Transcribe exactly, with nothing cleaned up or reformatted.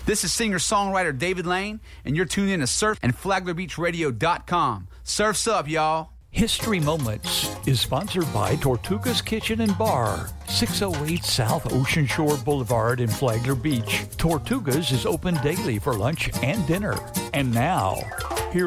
This is singer-songwriter David Lane, and you're tuned in to surf and flagler beach radio dot com. Surf's up, y'all. History Moments is sponsored by Tortuga's Kitchen and Bar, six oh eight South Ocean Shore Boulevard in Flagler Beach. Tortuga's is open daily for lunch and dinner. And now,